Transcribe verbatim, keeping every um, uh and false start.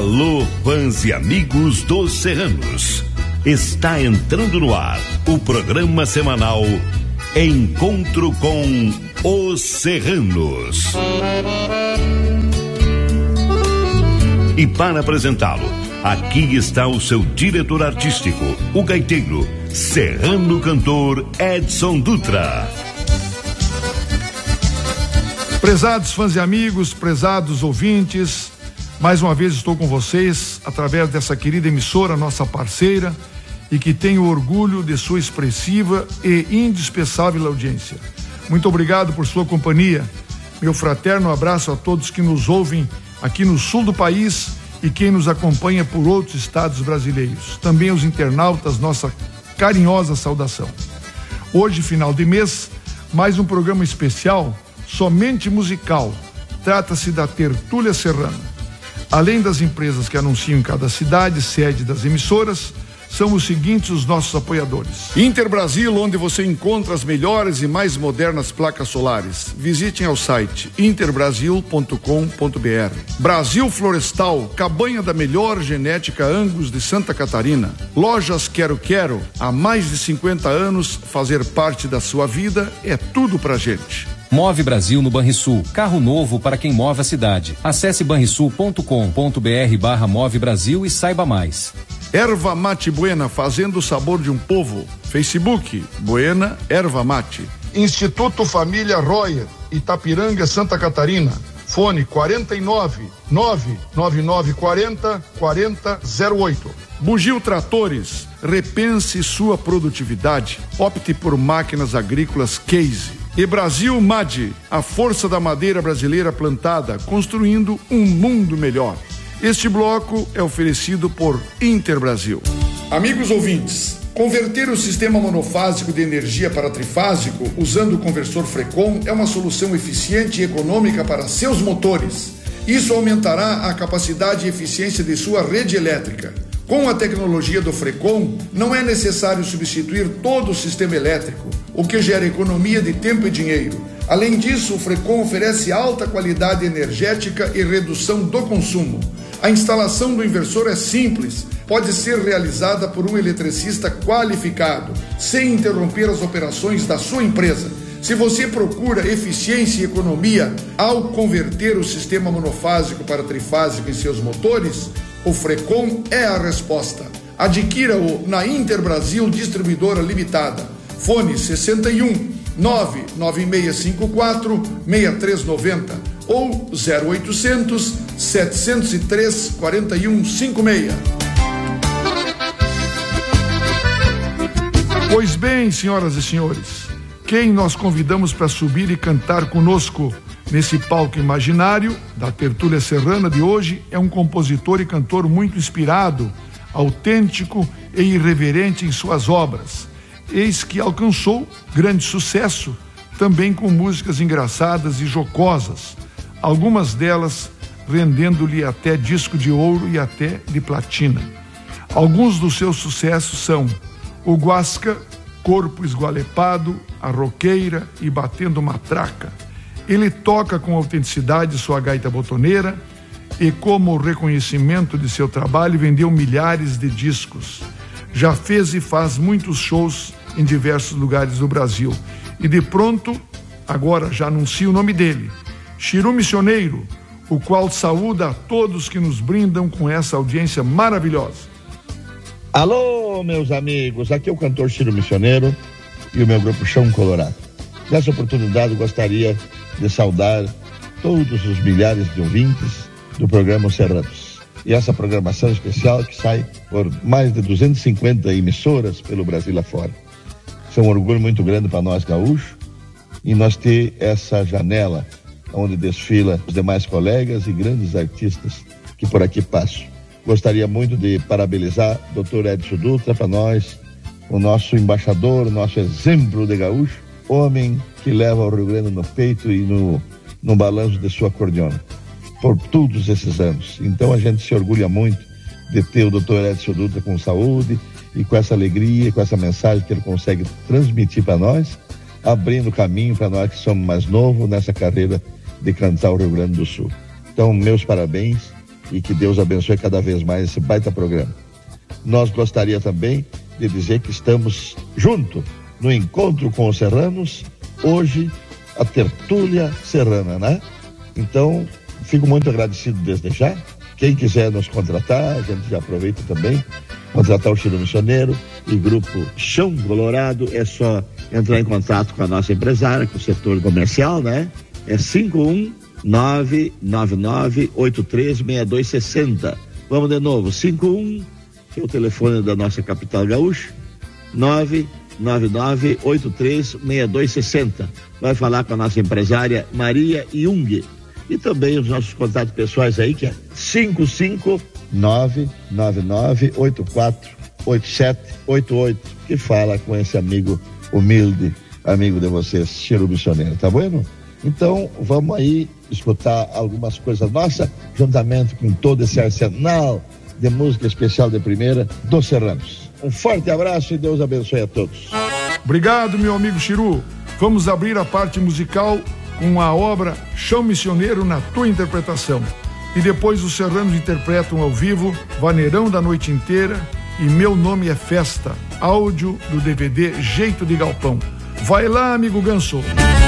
Alô, fãs e amigos dos Serranos. Está entrando no ar o programa semanal Encontro com os Serranos. E para apresentá-lo, aqui está o seu diretor artístico, o gaiteiro, serrano cantor Edson Dutra. Prezados fãs e amigos, prezados ouvintes, mais uma vez estou com vocês através dessa querida emissora, nossa parceira, e que tenho orgulho de sua expressiva e indispensável audiência. Muito obrigado por sua companhia. Meu fraterno abraço a todos que nos ouvem aqui no sul do país e quem nos acompanha por outros estados brasileiros. Também os internautas, nossa carinhosa saudação. Hoje, final de mês, mais um programa especial, somente musical. Trata-se da Tertúlia Serrana. Além das empresas que anunciam em cada cidade, sede das emissoras, são os seguintes os nossos apoiadores. Interbrasil, onde você encontra as melhores e mais modernas placas solares. Visitem ao site interbrasil ponto com ponto br. Brasil Florestal, cabanha da melhor genética Angus de Santa Catarina. Lojas Quero Quero, há mais de cinquenta anos, fazer parte da sua vida é tudo pra gente. Move Brasil no Banrisul, carro novo para quem move a cidade. Acesse banrisul ponto com ponto br barra Move Brasil e saiba mais. Erva Mate Buena, fazendo o sabor de um povo. Facebook, Buena Erva Mate. Instituto Família Royer, Itapiranga, Santa Catarina. Fone quarenta e nove, nove nove nove quarenta, quarenta zero oito. Bugio Tratores, repense sua produtividade. Opte por máquinas agrícolas Case. E Brasil M A D, a força da madeira brasileira plantada, construindo um mundo melhor. Este bloco é oferecido por Interbrasil. Amigos ouvintes, converter o sistema monofásico de energia para trifásico usando o conversor Frecon é uma solução eficiente e econômica para seus motores. Isso aumentará a capacidade e eficiência de sua rede elétrica. Com a tecnologia do Frecon, não é necessário substituir todo o sistema elétrico, o que gera economia de tempo e dinheiro. Além disso, o Frecon oferece alta qualidade energética e redução do consumo. A instalação do inversor é simples, pode ser realizada por um eletricista qualificado, sem interromper as operações da sua empresa. Se você procura eficiência e economia ao converter o sistema monofásico para trifásico em seus motores, o Frecon é a resposta. Adquira-o na Interbrasil Distribuidora Limitada. Fone sessenta e um, nove nove seis cinco quatro, seis três nove zero ou zero oitocentos, setecentos e três, quarenta e um cinquenta e seis. Pois bem, senhoras e senhores, quem nós convidamos para subir e cantar conosco nesse palco imaginário da Tertúlia Serrana de hoje é um compositor e cantor muito inspirado, autêntico e irreverente em suas obras. Eis que alcançou grande sucesso, também com músicas engraçadas e jocosas, algumas delas rendendo-lhe até disco de ouro e até de platina. Alguns dos seus sucessos são o Guasca, Corpo Esgualepado, A Roqueira e Batendo Matraca. Ele toca com autenticidade sua gaita botoneira e, como reconhecimento de seu trabalho, vendeu milhares de discos. Já fez e faz muitos shows em diversos lugares do Brasil. E de pronto, agora já anuncia o nome dele, Chiru Missioneiro, o qual saúda a todos que nos brindam com essa audiência maravilhosa. Alô, meus amigos, aqui é o cantor Chiru Missioneiro e o meu grupo Chão Colorado. Nessa oportunidade, eu gostaria de saudar todos os milhares de ouvintes do programa Serranos. E essa programação especial que sai por mais de duzentas e cinquenta emissoras pelo Brasil afora. Isso é um orgulho muito grande para nós gaúchos e nós ter essa janela onde desfila os demais colegas e grandes artistas que por aqui passam. Gostaria muito de parabenizar o doutor Edson Dutra, para nós, o nosso embaixador, o nosso exemplo de gaúcho, homem que leva o Rio Grande no peito e no, no balanço de sua acordeona, por todos esses anos. Então a gente se orgulha muito de ter o doutor Edson Dutra com saúde e com essa alegria, com essa mensagem que ele consegue transmitir para nós, abrindo caminho para nós que somos mais novos nessa carreira de cantar o Rio Grande do Sul. Então, meus parabéns e que Deus abençoe cada vez mais esse baita programa. Nós gostaria também de dizer que estamos junto no Encontro com os Serranos, hoje a tertúlia serrana, né? Então, fico muito agradecido desde já. Quem quiser nos contratar, a gente já aproveita também, contratar o Chiro Missioneiro e Grupo Chão Colorado, é só entrar em contato com a nossa empresária, com o setor comercial, né? É cinco um nove nove nove oito três seis dois seis zero. Vamos de novo, cinco um, que é o telefone da nossa capital gaúcha, nove nove nove oito três seis dois seis zero. Vai falar com a nossa empresária Maria Jung. E também os nossos contatos pessoais aí, que é cinco cinco nove nove nove oito quatro oito sete oito oito, que fala com esse amigo humilde, amigo de vocês, Chiro Missioneiro, tá bueno? Então, vamos aí escutar algumas coisas nossas, juntamente com todo esse arsenal de música especial de primeira dos Serranos. Um forte abraço e Deus abençoe a todos. Obrigado, meu amigo Chiru. Vamos abrir a parte musical com a obra Chão Missioneiro na tua interpretação. E depois os Serranos interpretam ao vivo Vaneirão da Noite Inteira e Meu Nome é Festa, áudio do D V D Jeito de Galpão. Vai lá, amigo Ganso.